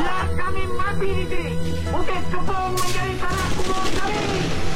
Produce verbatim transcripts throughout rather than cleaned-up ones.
Biar kami mati di sini. Bukit Kepong menjadi tanah kubur kami.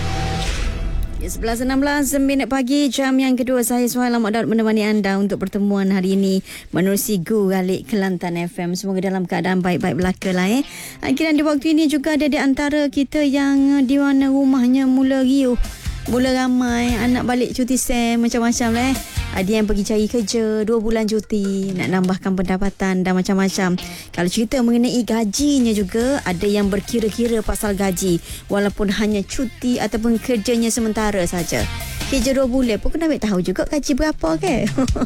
sebelas enam belas minit pagi, jam yang kedua. Saya Suhail Ahmad Daud menemani anda untuk pertemuan hari ini menerusi Go Galik Kelantan F M. Semoga dalam keadaan baik-baik belaka lah eh. Akhirnya di waktu ini juga ada di antara kita yang di mana rumahnya mula riuh, mula ramai, anak balik cuti sem macam-macam lah eh. Ada yang pergi cari kerja, dua bulan cuti, nak nambahkan pendapatan dan macam-macam. Kalau cerita mengenai gajinya juga, ada yang berkira-kira pasal gaji walaupun hanya cuti ataupun kerjanya sementara saja. Kerja dua bulan pun kena ambil tahu juga gaji berapa ke.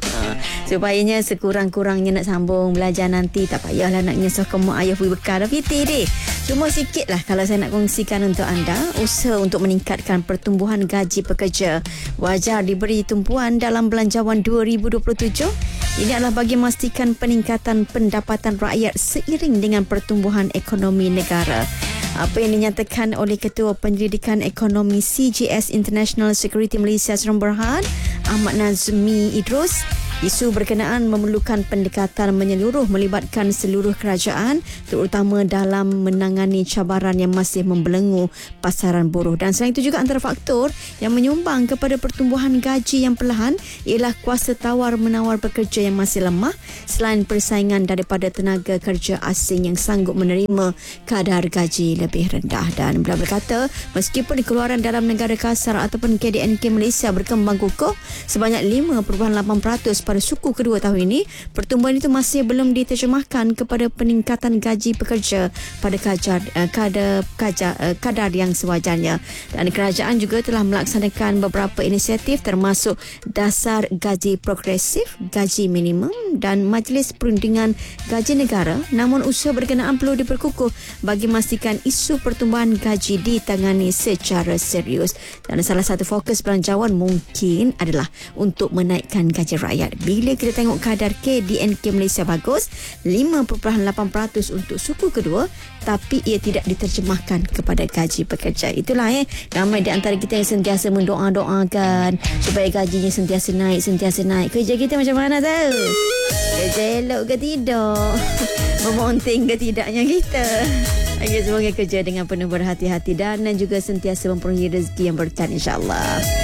Supayanya sekurang-kurangnya nak sambung belajar nanti, tak payahlah nak nyesahkan mak ayah beri bekal dah piti deh. Cuma sikit lah kalau saya nak kongsikan untuk anda, usaha untuk meningkatkan pertumbuhan gaji pekerja wajar diberi tumpuan dalam belanjawan dua ribu dua puluh tujuh. Ini adalah bagi memastikan peningkatan pendapatan rakyat seiring dengan pertumbuhan ekonomi negara. Apa yang dinyatakan oleh Ketua Penyelidikan Ekonomi C G S International Security Malaysia Serong Berhad, Ahmad Nazmi Idrus, isu berkenaan memerlukan pendekatan menyeluruh melibatkan seluruh kerajaan terutama dalam menangani cabaran yang masih membelenggu pasaran buruh. Dan selain itu juga antara faktor yang menyumbang kepada pertumbuhan gaji yang perlahan ialah kuasa tawar-menawar pekerja yang masih lemah selain persaingan daripada tenaga kerja asing yang sanggup menerima kadar gaji lebih rendah. Dan beliau berkata, meskipun keluaran dalam negara kasar ataupun K D N K Malaysia berkembang kukuh sebanyak lima perpuluhan lapan peratus pada suku kedua tahun ini, pertumbuhan itu masih belum diterjemahkan kepada peningkatan gaji pekerja pada kadar kadar, kadar, kadar yang sewajarnya. Dan kerajaan juga telah melaksanakan beberapa inisiatif termasuk dasar gaji progresif, gaji minimum dan majlis perundingan gaji negara. Namun usaha berkenaan perlu diperkukuh bagi memastikan isu pertumbuhan gaji ditangani secara serius. Dan salah satu fokus belanjawan mungkin adalah untuk menaikkan gaji rakyat. Bila kita tengok kadar K D N K Malaysia bagus, lima perpuluhan lapan peratus untuk suku kedua, tapi ia tidak diterjemahkan kepada gaji pekerja. Itulah eh, ramai di antara kita yang sentiasa mendoa-doakan supaya gajinya sentiasa naik, sentiasa naik. Kerja kita macam mana tahu? Kerja elok ke tidak? Memonting ke tidaknya kita? Okay, semoga kerja dengan penuh berhati-hati dan, dan juga sentiasa memperolehi rezeki yang berkat insyaAllah.